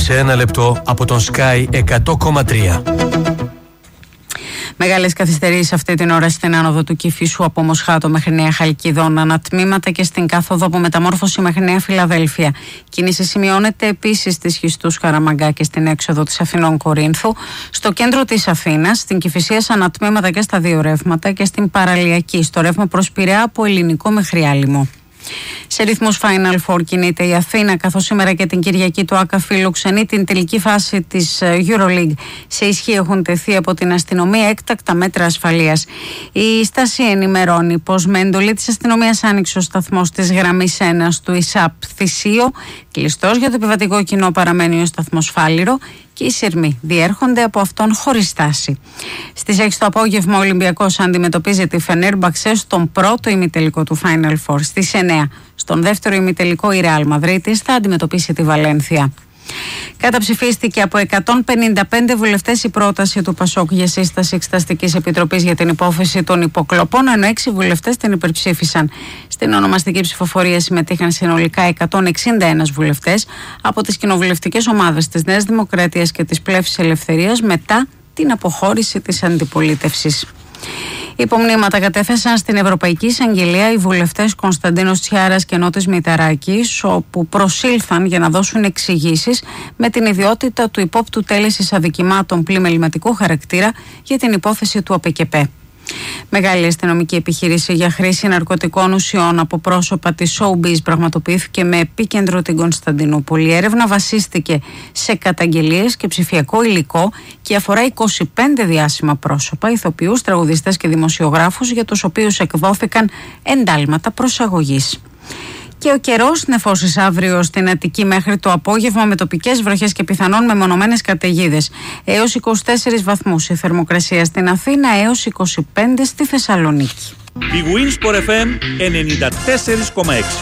σε ένα λεπτό από τον Sky 100,3. Μεγάλες καθυστερήσεις αυτή την ώρα στην άνοδο του Κηφίσου από Μοσχάτο μέχρι Νέα Χαλκιδόνα, ανατμήματα και στην κάθοδο από Μεταμόρφωση μέχρι Νέα Φιλαδέλφια. Κίνηση σημειώνεται επίσης στις Χιστούς Καραμαγκά και στην έξοδο της Αθηνών Κορίνθου. Στο κέντρο της Αθήνας, στην Κηφισίας, ανατμήματα και στα δύο ρεύματα και στην Παραλιακή, στο ρεύμα προς Πειραιά από Ελληνικό μέχρι Άλυμο. Σε ρυθμούς Final Four κινείται η Αθήνα, καθώς σήμερα και την Κυριακή το ΆΚΑ φιλοξενεί την τελική φάση της EuroLeague. Σε ισχύ έχουν τεθεί από την αστυνομία έκτακτα μέτρα ασφαλείας. Η Στάση ενημερώνει πως με εντολή της αστυνομίας άνοιξε ο σταθμός της γραμμής 1 του ΙΣΑΠ Θησίο. Κλειστός για το επιβατικό κοινό παραμένει ο σταθμός Φάληρο και οι σειρμοί διέρχονται από αυτόν χωρίς στάση. Στις 6 το απόγευμα ο Ολυμπιακός αντιμετωπίζει τη Φενέρμπαξε στον πρώτο ημιτελικό του Final Four. Στις 9 στον δεύτερο ημιτελικό η Ρεάλ Μαδρίτης θα αντιμετωπίσει τη Βαλένθια. Καταψηφίστηκε από 155 βουλευτές η πρόταση του ΠΑΣΟΚ για σύσταση Εξεταστικής Επιτροπής για την υπόθεση των υποκλοπών, ενώ 6 βουλευτές την υπερψήφισαν. Στην ονομαστική ψηφοφορία συμμετείχαν συνολικά 161 βουλευτές από τις κοινοβουλευτικές ομάδες της Νέας Δημοκρατίας και της Πλεύσης Ελευθερίας μετά την αποχώρηση της αντιπολίτευσης. Υπομνήματα κατέθεσαν στην Ευρωπαϊκή Εισαγγελία οι βουλευτές Κωνσταντίνος Τσιάρας και Νότης Μηταράκης, όπου προσήλθαν για να δώσουν εξηγήσεις με την ιδιότητα του υπόπτου τέλεσης αδικημάτων πλημεληματικού χαρακτήρα για την υπόθεση του ΑΠΚΠ. Μεγάλη αστυνομική επιχείρηση για χρήση ναρκωτικών ουσιών από πρόσωπα της Showbiz πραγματοποιήθηκε με επίκεντρο την Κωνσταντινούπολη. Η έρευνα βασίστηκε σε καταγγελίες και ψηφιακό υλικό και αφορά 25 διάσημα πρόσωπα, ηθοποιούς, τραγουδιστές και δημοσιογράφους, για τους οποίους εκδόθηκαν εντάλματα προσαγωγής. Και ο καιρός νεφώσεις αύριο στην Αττική μέχρι το απόγευμα με τοπικές βροχές και πιθανόν μεμονωμένες καταιγίδες. Έως 24 βαθμούς η θερμοκρασία στην Αθήνα, έως 25 στη Θεσσαλονίκη. Η Winsport FM 94,6.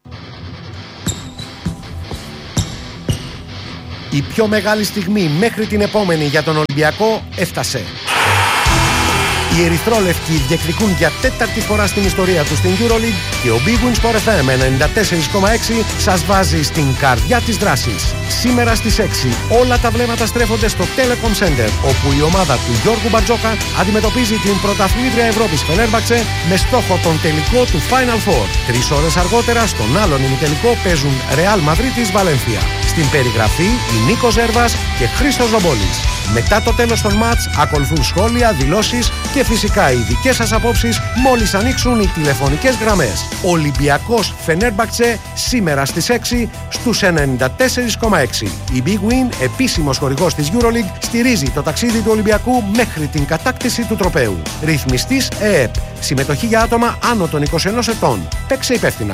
Η πιο μεγάλη στιγμή μέχρι την επόμενη για τον Ολυμπιακό έφτασε. Οι ερυθρόλευκοι διεκδικούν για τέταρτη φορά στην ιστορία τους στην EuroLeague και ο Big Win Sport FM 94,6 σας βάζει στην καρδιά της δράσης. Σήμερα στις 6 όλα τα βλέμματα στρέφονται στο Telecom Center, όπου η ομάδα του Γιώργου Μπαρτζόκα αντιμετωπίζει την πρωταθλήτρια Ευρώπης Φενέρμπαξε με στόχο τον τελικό του Final Four. 3 ώρες αργότερα στον άλλον ημιτελικό παίζουν Real Madrid Βαλένθια. Στην περιγραφή η Νίκος Ζέρβας και Χρήστος Ρομπόλης. Μετά το τέλος των μάτς ακολουθούν σχόλια, δηλώσεις και φυσικά οι δικές σας απόψεις μόλις ανοίξουν οι τηλεφωνικές γραμμές. Ολυμπιακός Φενέρμπαξε σήμερα στις 6 στους 94,6. Η Big Win, επίσημος χορηγός της EuroLeague, στηρίζει το ταξίδι του Ολυμπιακού μέχρι την κατάκτηση του τροπαίου. Ρυθμιστής ΕΕΠ. Συμμετοχή για άτομα άνω των 21 ετών. Παίξε υπεύθυνα.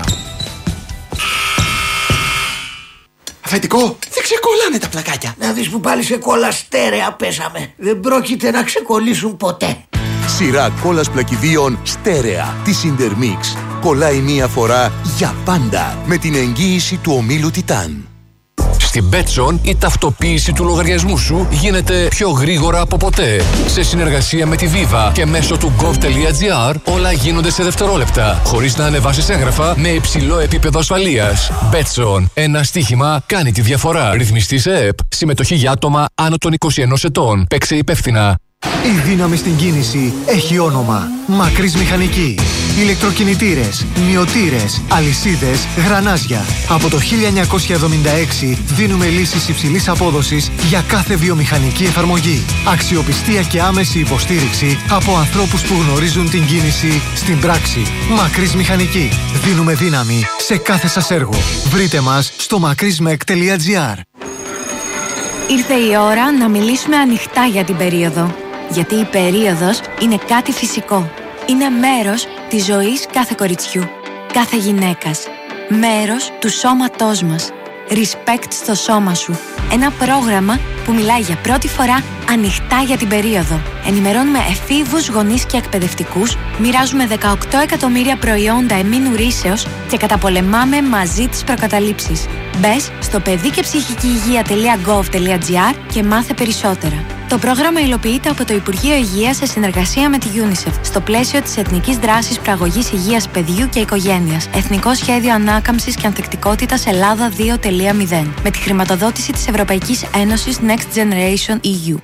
Αφεντικό, δεν ξεκολλάνε τα πλακάκια. Να δεις που πάλι σε κόλλα στέρεα πέσαμε. Δεν πρόκειται να ξεκολλήσουν ποτέ. Σειρά κόλλας πλακιδίων στέρεα της Intermix. Κολλάει μία φορά για πάντα με την εγγύηση του ομίλου Titan. Στην Betson η ταυτοποίηση του λογαριασμού σου γίνεται πιο γρήγορα από ποτέ. Σε συνεργασία με τη Viva και μέσω του gov.gr όλα γίνονται σε δευτερόλεπτα, χωρίς να ανεβάσεις έγγραφα με υψηλό επίπεδο ασφαλείας. Betson. Ένα στοίχημα κάνει τη διαφορά. Ρυθμιστής ΕΕΠ. Συμμετοχή για άτομα άνω των 21 ετών. Παίξε υπεύθυνα. Η δύναμη στην κίνηση έχει όνομα. Μακρύς Μηχανική. Ηλεκτροκινητήρες, μυωτήρες, αλυσίδες, γρανάζια. Από το 1976 δίνουμε λύσεις υψηλής απόδοσης για κάθε βιομηχανική εφαρμογή. Αξιοπιστία και άμεση υποστήριξη από ανθρώπους που γνωρίζουν την κίνηση στην πράξη. Μακρύς Μηχανική. Δίνουμε δύναμη σε κάθε σας έργο. Βρείτε μας στο makrismek.gr. Ήρθε η ώρα να μιλήσουμε ανοιχτά για την περίοδο. Γιατί η περίοδος είναι κάτι φυσικό. Είναι μέρος της ζωής κάθε κοριτσιού, κάθε γυναίκας. Μέρος του σώματός μας. Respect στο σώμα σου. Ένα πρόγραμμα που μιλάει για πρώτη φορά ανοιχτά για την περίοδο. Ενημερώνουμε εφήβους, γονείς και εκπαιδευτικούς, μοιράζουμε 18 εκατομμύρια προϊόντα εμμήνου ρύσεως και καταπολεμάμε μαζί τις προκαταλήψεις. Μπες στο παιδικεψυχικηυγεία.gov.gr και μάθε περισσότερα. Το πρόγραμμα υλοποιείται από το Υπουργείο Υγείας σε συνεργασία με τη UNICEF στο πλαίσιο της Εθνικής Δράσης Προαγωγής Υγείας Παιδιού και Οικογένειας. Εθνικό Σχέδιο Ανάκαμψης και Ανθεκτικότητας Ελλάδα 2.0 με τη χρηματοδότηση της Ευρωπαϊκής Ένωσης Next Generation EU.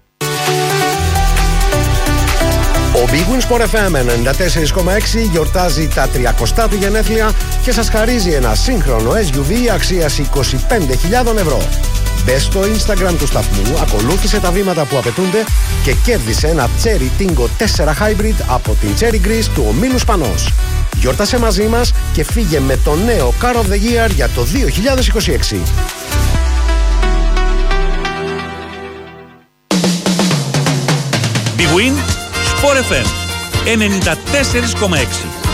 Ο Big Win Sport FM 94,6 γιορτάζει τα 30 του γενέθλια και σας χαρίζει ένα σύγχρονο SUV αξίας 25.000 ευρώ. Μπες στο Instagram του σταθμού, ακολούθησε τα βήματα που απαιτούνται και κέρδισε ένα Cherry Tingo 4 Hybrid από την Cherry Greece του ομίλου Σπανός. Γιόρτασε μαζί μας και φύγε με το νέο Car of the Year για το 2026. Big Win Sport FM 94,6.